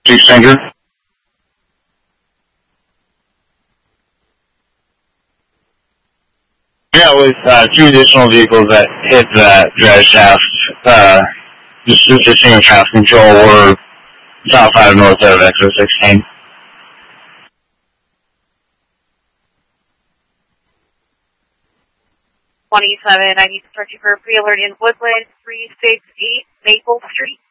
exchanger. Yeah, with two additional vehicles that hit that drive shaft, just single shaft control or south side of north of exit 16. I need to start you for a pre-alert in Woodland 368 Maple Street.